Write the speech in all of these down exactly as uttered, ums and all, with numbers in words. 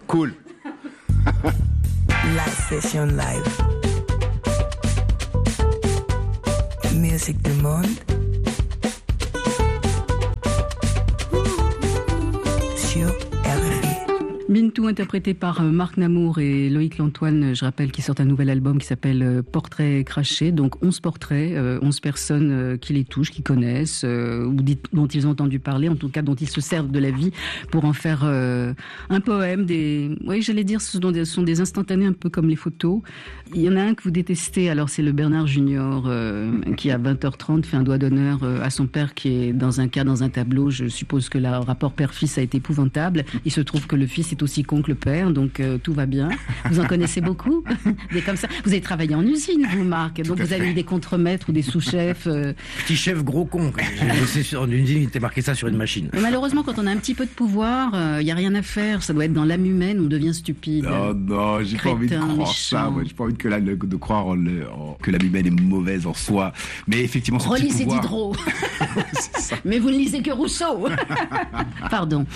Cool. La session live. Musique du monde. Sur R F I. Bintou, interprété par Marc Namour et Loïc Lantoine, je rappelle qu'ils sortent un nouvel album qui s'appelle Portrait craché. Donc onze portraits, euh, onze personnes euh, qui les touchent, qui connaissent, euh, ou dit, dont ils ont entendu parler, en tout cas dont ils se servent de la vie pour en faire euh, un poème. Des, oui, j'allais dire, ce sont, des, ce sont des instantanés un peu comme les photos. Il y en a un que vous détestez, alors c'est le Bernard Junior euh, qui à vingt heures trente fait un doigt d'honneur euh, à son père qui est dans un cas, dans un tableau. Je suppose que le rapport père-fils a été épouvantable. Il se trouve que le fils est aussi con que le père, donc euh, tout va bien. Vous en connaissez beaucoup, des comme ça. Vous avez travaillé en usine, vous, Marc, donc vous avez eu des contremaîtres ou des sous-chefs. Euh... Petit chef gros con. J'ai bossé sur une usine, il était marqué ça sur une machine. Mais malheureusement, quand on a un petit peu de pouvoir, il euh, y a rien à faire. Ça doit être dans l'âme humaine, on devient stupide. Non, non, j'ai Crétin, pas envie de croire méchant. ça. Moi, j'ai pas envie que la, de croire en le, en, que l'âme humaine est mauvaise en soi. Mais effectivement, ce petit Relisez pouvoir... Diderot. Mais vous ne lisez que Rousseau. Pardon.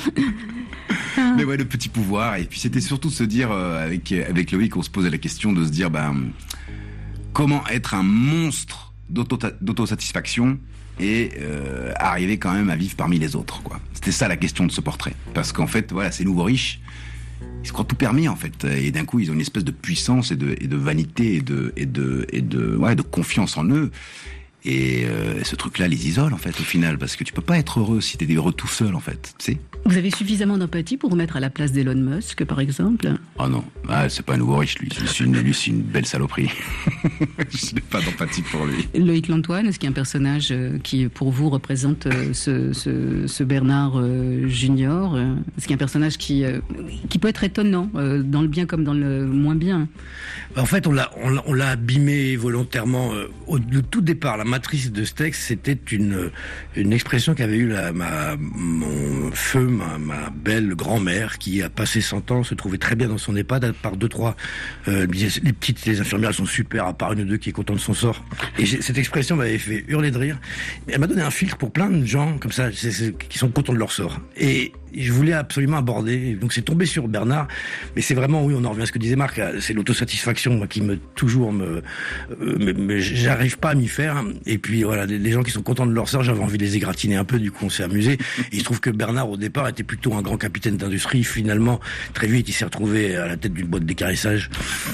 Mais ouais, le petit pouvoir. Et puis c'était surtout de se dire, euh, avec, avec Loïc, on se posait la question de se dire, ben, comment être un monstre d'auto, d'autosatisfaction et euh, arriver quand même à vivre parmi les autres, quoi. C'était ça la question de ce portrait. Parce qu'en fait, voilà, ces nouveaux riches, ils se croient tout permis, en fait. Et d'un coup, ils ont une espèce de puissance et de, et de vanité et de, et de, et de, ouais, de confiance en eux. Et euh, ce truc-là les isole, en fait, au final, parce que tu peux pas être heureux si t'es heureux tout seul, en fait, tu sais. Vous avez suffisamment d'empathie pour vous mettre à la place d'Elon Musk, par exemple? Oh non, ah, c'est pas un nouveau riche, lui. C'est une, lui, c'est une belle saloperie. Je n'ai pas d'empathie pour lui. Loïc Lantoine, est-ce qu'il y a un personnage qui, pour vous, représente ce, ce, ce Bernard euh, Junior? Est-ce qu'il y a un personnage qui, euh, qui peut être étonnant, euh, dans le bien comme dans le moins bien? En fait, on l'a, on l'a, on l'a abîmé volontairement. Euh, au le tout départ, la matrice de ce texte, c'était une, une expression qu'avait eue la, ma, mon feu, ma, ma belle grand-mère, qui a passé cent ans, se trouvait très bien dans son EHPAD, à part deux, trois, euh, les petites, les infirmières, elles sont super, à part une ou deux qui est contente de son sort. Et cette expression m'avait fait hurler de rire. Elle m'a donné un filtre pour plein de gens, comme ça, c'est, c'est, qui sont contents de leur sort. Et je voulais absolument aborder, donc c'est tombé sur Bernard, mais c'est vraiment, oui, on en revient à ce que disait Marc, c'est l'autosatisfaction, moi, qui me, toujours me, euh, me, me j'arrive pas à m'y faire, et puis voilà, les, les gens qui sont contents de leur sort, j'avais envie de les égratigner un peu, du coup on s'est amusé, et il se trouve que Bernard, au départ, était plutôt un grand capitaine d'industrie, finalement, très vite, il s'est retrouvé à la tête d'une boîte d'équarrissage.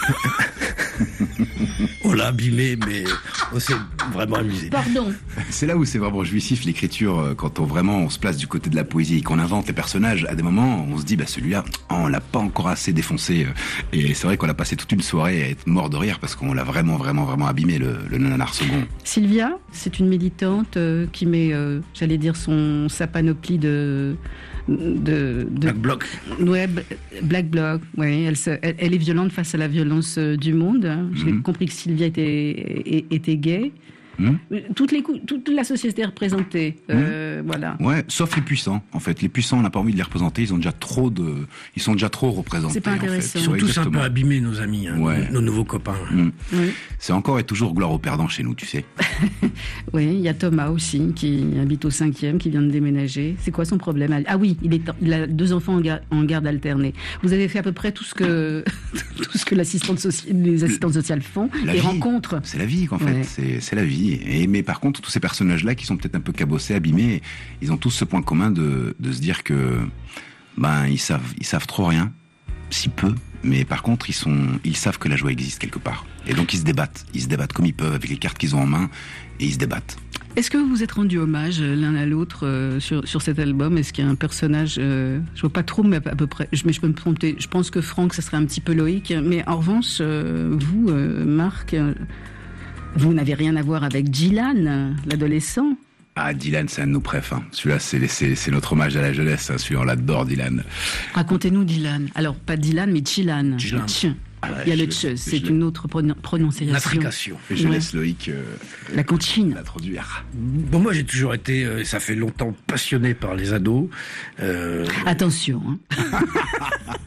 On l'a abîmé, mais on s'est vraiment amusé. Pardon. C'est là où c'est vraiment jouissif, l'écriture, quand on vraiment on se place du côté de la poésie et qu'on invente les personnages. À des moments, on se dit, bah celui-là, oh, on l'a pas encore assez défoncé. Et c'est vrai qu'on a passé toute une soirée à être mort de rire parce qu'on l'a vraiment, vraiment, vraiment abîmé, le, le nanar second. Sylvia, c'est une militante euh, qui met, euh, j'allais dire, son, sa panoplie de... De, de, Black Bloc. Ouais, Black Bloc, ouais, elle, se, elle, elle est violente face à la violence euh, du monde. J'ai mm-hmm. compris que Sylvia était, était gay. Mmh. Toutes les cou- toute la société est représentée, euh, mmh. voilà. Ouais, sauf les puissants. En fait, les puissants, on n'a pas envie de les représenter. Ils ont déjà trop de, ils sont déjà trop représentés. C'est pas intéressant. En fait. Ils sont tous un peu abîmés, nos amis, hein, ouais. nos, nos nouveaux copains. Mmh. Oui. C'est encore et toujours gloire aux perdants chez nous, tu sais. Oui, il y a Thomas aussi qui habite au cinquième, qui vient de déménager. C'est quoi son problème? Ah oui, il, est, il a deux enfants en, gar- en garde alternée. Vous avez fait à peu près tout ce que tout ce que l'assistante soci- les assistantes sociales font, la les vie. rencontres. C'est la vie, qu'en fait. Ouais. C'est, c'est la vie. Et, mais par contre, tous ces personnages-là qui sont peut-être un peu cabossés, abîmés, ils ont tous ce point commun de, de se dire que, ben, ils savent, ils savent trop rien, si peu, mais par contre, ils sont, ils savent que la joie existe quelque part. Et donc, ils se débattent. Ils se débattent comme ils peuvent avec les cartes qu'ils ont en main, et ils se débattent. Est-ce que vous vous êtes rendu hommage l'un à l'autre euh, sur, sur cet album? Est-ce qu'il y a un personnage, euh, je vois pas trop, mais à, à peu près, je, mais je peux me tromper. Je pense que Franck, ça serait un petit peu Loïc, mais en revanche, euh, vous, euh, Marc, euh, vous n'avez rien à voir avec Dylan, l'adolescent. Ah, Dylan, c'est un de nos préfs. Hein. Celui-là, c'est, c'est, c'est notre hommage à la jeunesse. Hein. Celui-là, on l'adore, Dylan. Racontez-nous Dylan. Alors, pas Dylan, mais Dylan. Dylan. Ah ouais, il y a le tch, c'est une autre prononciation. L'affrication. Et je ouais. laisse Loïc euh, la cantine l'introduire. Bon, moi j'ai toujours été, euh, ça fait longtemps, passionné par les ados. Euh... Attention. Hein.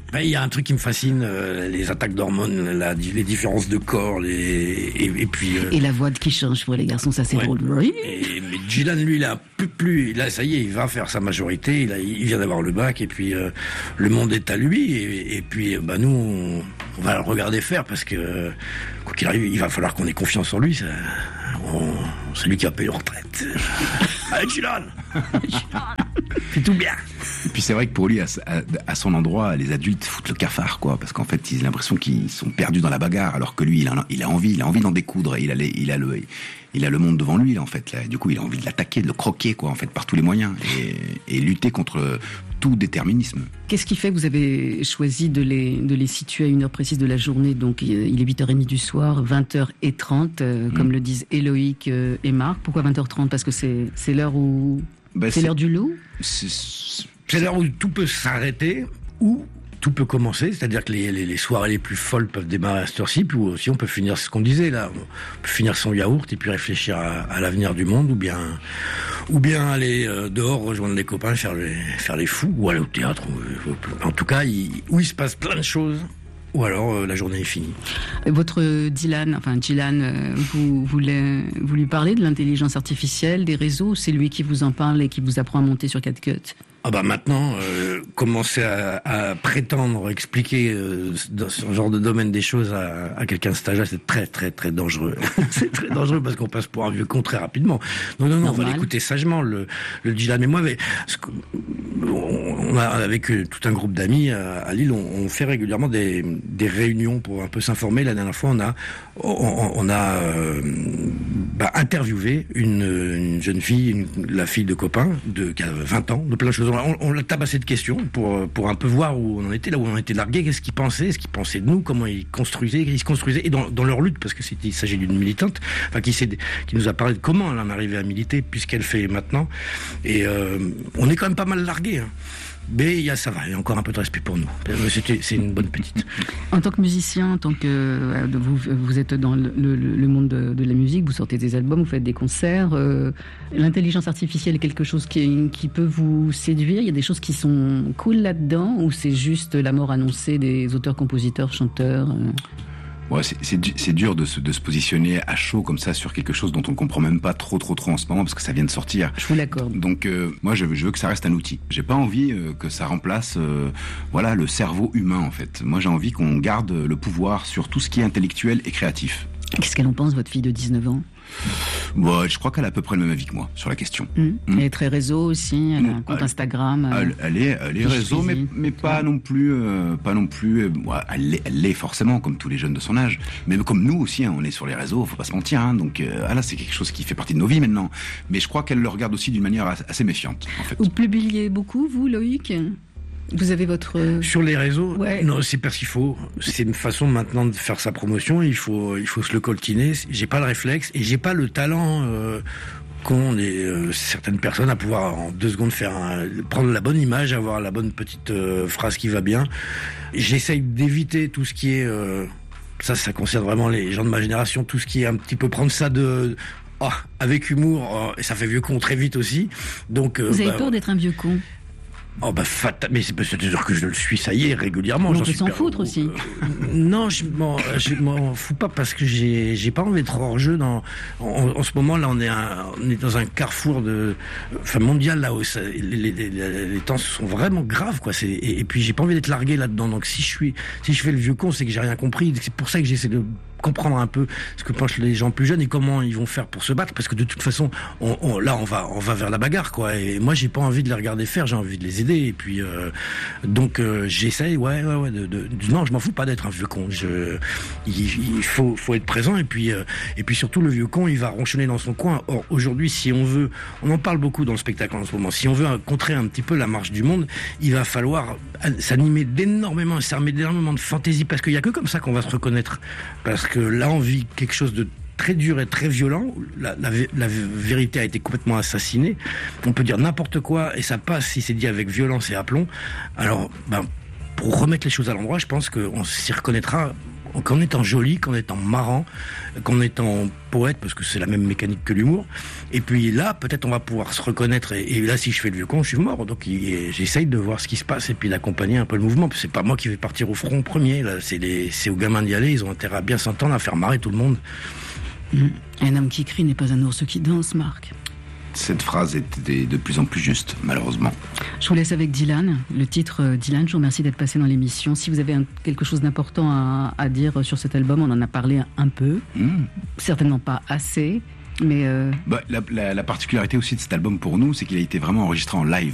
Ben, il y a un truc qui me fascine, euh, les attaques d'hormones, la, les différences de corps, les, et, et puis... Euh, et la voix qui change pour les garçons, ça c'est ouais. drôle. Oui. Et, mais Dylan, lui, il a plus, plus, là, ça y est, il va faire sa majorité, il, a, il vient d'avoir le bac, et puis euh, le monde est à lui, et, et puis bah, nous, on, on va le regarder faire, parce que, quoi qu'il arrive, il va falloir qu'on ait confiance en lui, ça, on, c'est lui qui a payé la retraite. Allez, Dylan. Fais tout bien. Et puis c'est vrai que pour lui, à, à, à son endroit, les adultes foutent le cafard, quoi, parce qu'en fait, ils ont l'impression qu'ils sont perdus dans la bagarre, alors que lui, il a, il a envie, il a envie d'en découdre, et il a, les, il a le, il a le monde devant lui, là, en fait. Là. Du coup, il a envie de l'attaquer, de le croquer, quoi, en fait, par tous les moyens, et, et lutter contre tout déterminisme. Qu'est-ce qui fait que vous avez choisi de les, de les situer à une heure précise de la journée? Donc, il est huit heures trente du soir, vingt heures trente, euh, mmh. comme le disent Éloïc euh, et Marc. Pourquoi vingt heures trente? Parce que c'est, c'est l'heure où... Bah, c'est, c'est l'heure du loup? C'est, c'est l'heure où tout peut s'arrêter, ou tout peut commencer, c'est-à-dire que les, les, les soirées les plus folles peuvent démarrer à cette heure-ci, puis aussi on peut finir ce qu'on disait là, on peut finir son yaourt et puis réfléchir à, à l'avenir du monde, ou bien, ou bien aller euh, dehors rejoindre les copains, faire les, faire les fous, ou aller au théâtre. Ou, ou, en tout cas, il, où il se passe plein de choses. Ou alors euh, la journée est finie. Votre Dylan, enfin Dylan, euh, vous, vous, les, vous lui parlez de l'intelligence artificielle, des réseaux, c'est lui qui vous en parle et qui vous apprend à monter sur CapCut? Ah bah maintenant, euh, commencer à, à prétendre expliquer euh, dans ce genre de domaine des choses à, à quelqu'un de cet âge-là, c'est très très très dangereux. C'est très dangereux parce qu'on passe pour un vieux con très rapidement. Non non non, Normal. On va l'écouter sagement le, le Dylan. Mais moi, mais, on a avec tout un groupe d'amis à, à Lille, on, on fait régulièrement des, des réunions pour un peu s'informer. La dernière fois, on a on, on a euh, bah, interviewé une, une jeune fille, une, la fille de copain de qui a vingt ans, de plein de choses. On, on l'a tabassé de questions pour, pour un peu voir où on en était, là où on était largué, qu'est-ce qu'ils pensaient, ce qu'ils pensaient de nous, comment ils construisaient, ils se construisaient, et dans, dans leur lutte, parce que c'était, il s'agit d'une militante, enfin qui, s'est, qui nous a parlé de comment elle en arrivait à militer, puisqu'elle fait maintenant. Et euh, on est quand même pas mal largué. Hein. Mais il y a, ça va, il y a encore un peu de respect pour nous. C'était, c'est une bonne petite. En tant que musicien, en tant que vous, vous êtes dans le, le, le monde de, de la musique, vous sortez des albums, vous faites des concerts. Euh, l'intelligence artificielle est quelque chose qui, qui peut vous séduire. Il y a des choses qui sont cool là-dedans, ou c'est juste la mort annoncée des auteurs, compositeurs, chanteurs? euh... Ouais, c'est, c'est, c'est dur de se, de se positionner à chaud comme ça sur quelque chose dont on ne comprend même pas trop trop trop en ce moment parce que ça vient de sortir. Je vous l'accorde. Donc euh, moi je veux, je veux que ça reste un outil. J'ai pas envie euh, que ça remplace euh, voilà le cerveau humain en fait. Moi j'ai envie qu'on garde le pouvoir sur tout ce qui est intellectuel et créatif. Qu'est-ce qu'elle en pense, votre fille de dix-neuf ans? Bon, je crois qu'elle a à peu près le même avis que moi sur la question. Mmh. Mmh. Elle est très réseau aussi, elle a un compte elle, Instagram. Elle, elle est, elle est réseau, mais, mais pas non plus, euh, pas non plus. Euh, ouais, elle, l'est, elle l'est forcément comme tous les jeunes de son âge, mais comme nous aussi, hein, on est sur les réseaux, faut pas se mentir. Hein, donc euh, ah là, c'est quelque chose qui fait partie de nos vies maintenant. Mais je crois qu'elle le regarde aussi d'une manière assez méfiante. En fait. Vous publiez beaucoup, vous, Loïc? Vous avez votre... Sur les réseaux? Ouais. Non, c'est parce qu'il faut. C'est une façon maintenant de faire sa promotion. Il faut, il faut se le coltiner. J'ai pas le réflexe et j'ai pas le talent euh, qu'ont les, euh, certaines personnes à pouvoir en deux secondes faire un, prendre la bonne image, avoir la bonne petite euh, phrase qui va bien. J'essaye d'éviter tout ce qui est... Euh, ça, ça concerne vraiment les gens de ma génération. Tout ce qui est un petit peu prendre ça de... Oh, avec humour, oh, et ça fait vieux con très vite aussi. Donc, Vous euh, avez bah, peur d'être un vieux con? Oh bah fatal, mais c'est sûr que je le suis, ça y est, régulièrement. On j'en peut suis s'en per... foutre aussi. Euh, non, je m'en, je m'en fous pas parce que j'ai, j'ai pas envie d'être hors jeu. Dans, en, en ce moment là, on est, un, on est dans un carrefour de, enfin mondial là où ça, les, les, les, les temps sont vraiment graves quoi. C'est, et, et puis j'ai pas envie d'être largué là-dedans. Donc si je suis, si je fais le vieux con, c'est que j'ai rien compris. C'est pour ça que j'essaie de comprendre un peu ce que pensent les gens plus jeunes et comment ils vont faire pour se battre, parce que de toute façon on, on, là on va on va vers la bagarre quoi, et moi j'ai pas envie de les regarder faire, j'ai envie de les aider, et puis euh, donc euh, j'essaye ouais ouais ouais de, de, de non je m'en fous pas d'être un vieux con, je il, il faut faut être présent, et puis euh, et puis surtout le vieux con il va ronchonner dans son coin. Or aujourd'hui, si on veut, on en parle beaucoup dans le spectacle en ce moment, si on veut contrer un petit peu la marche du monde, il va falloir s'animer d'énormément, s'armer d'énormément de fantaisie, parce qu'il y a que comme ça qu'on va se reconnaître, parce que là on vit quelque chose de très dur et très violent, la, la, la vérité a été complètement assassinée, on peut dire n'importe quoi et ça passe si c'est dit avec violence et aplomb. Alors ben, pour remettre les choses à l'endroit, je pense qu'on s'y reconnaîtra qu'en étant joli, qu'en étant marrant, qu'en étant poète, parce que c'est la même mécanique que l'humour. Et puis là, peut-être on va pouvoir se reconnaître. Et, et là, si je fais le vieux con, je suis mort. Donc il, j'essaye de voir ce qui se passe et puis d'accompagner un peu le mouvement. C'est pas moi qui vais partir au front premier. Là, c'est, les, c'est aux gamins d'y aller. Ils ont intérêt à bien s'entendre, à faire marrer tout le monde. Mmh. Un homme qui crie n'est pas un ours qui danse, Marc. Cette phrase est de plus en plus juste, malheureusement. Je vous laisse avec Dylan. Le titre euh, Dylan, je vous remercie d'être passé dans l'émission. Si vous avez un, quelque chose d'important à, à dire sur cet album, on en a parlé un, un peu. Mmh. Certainement pas assez, mais... Euh... Bah, la, la, la particularité aussi de cet album pour nous, c'est qu'il a été vraiment enregistré en live.